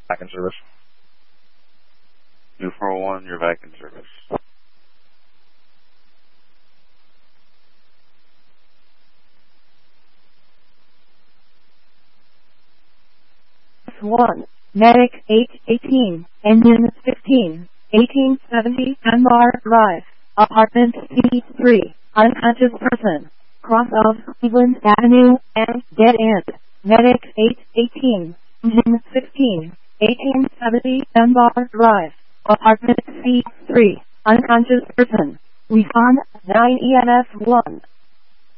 Back in service. 241, you're back in service. One, Medic 818, Engine 15, 1870 Dunbar Drive, Apartment C3, unconscious person, cross of Cleveland Avenue, and dead end. Medic 818, Engine 15, 1870 Dunbar Drive, Apartment C3, unconscious person. Respond 9 EMS 1.